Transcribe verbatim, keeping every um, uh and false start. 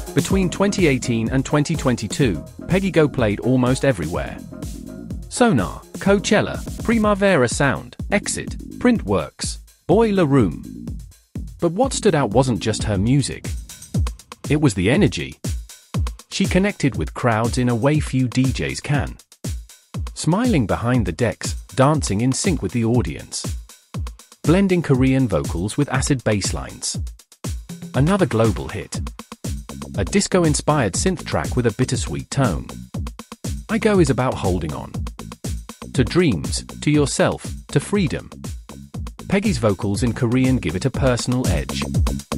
Between twenty eighteen and twenty twenty-two, Peggy Gou played almost everywhere. Sonar, Coachella, Primavera Sound, Exit, Printworks, Boiler Room. But what stood out wasn't just her music. It was the energy. She connected with crowds in a way few D Js can. Smiling behind the decks, dancing in sync with the audience. Blending Korean vocals with acid bass lines. Another global hit. A disco-inspired synth track with a bittersweet tone. I Go is about holding on. To dreams, to yourself, to freedom. Peggy's vocals in Korean give it a personal edge.